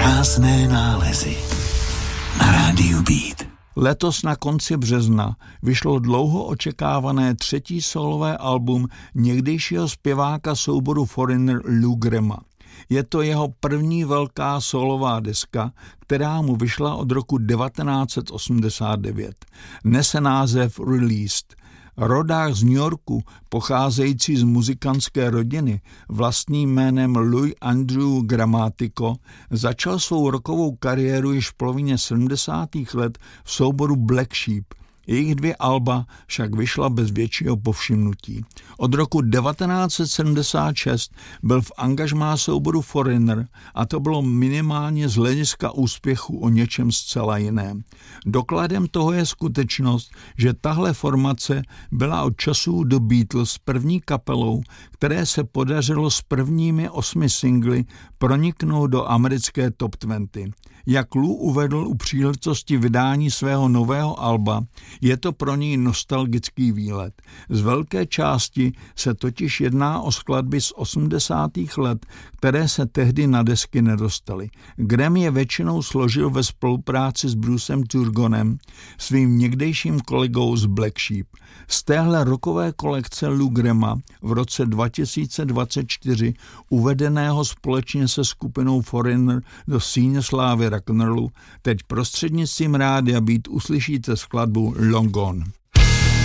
Krásné nálezy na rádiu Beat. Letos na konci března vyšlo dlouho očekávané 3. solové album někdejšího zpěváka souboru Foreigner Lou Grammma. Je to jeho první velká solová deska, která mu vyšla od roku 1989. Nese název Released. Rodák z New Yorku, pocházející z muzikantské rodiny, vlastním jménem Louis Andrew Grammatico, začal svou rockovou kariéru již v polovině 70. let v souboru Black Sheep. Jejich 2 alba však vyšla bez většího povšimnutí. Od roku 1976 byl v angažmá souboru Foreigner a to bylo minimálně z hlediska úspěchu o něčem zcela jiném. Dokladem toho je skutečnost, že tahle formace byla od časů do Beatles první kapelou, které se podařilo s prvními 8 singly proniknout do americké top 20. Jak Lou uvedl u příležitosti vydání svého nového alba, je to pro něj nostalgický výlet. Z velké části se totiž jedná o skladby z 80. let, které se tehdy na desky nedostaly. Gramm je většinou složil ve spolupráci s Brucem Turgonem, svým někdejším kolegou z Black Sheep. Z téhle rockové kolekce Lou Gramma v roce 2024 uvedeného společně se skupinou Foreigner do síně slávy rock'n'rollu teď prostřednictvím rádia Beat uslyšíte skladbu Long Gone.